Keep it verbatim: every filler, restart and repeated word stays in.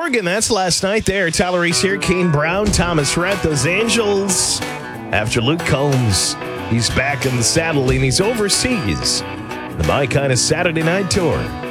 Oregon. That's last night there. Tyler Reese here, Kane Brown, Thomas Rhett, those Angels. After Luke Combs, he's back in the saddle and he's overseas. The My Kind of Saturday Night Tour.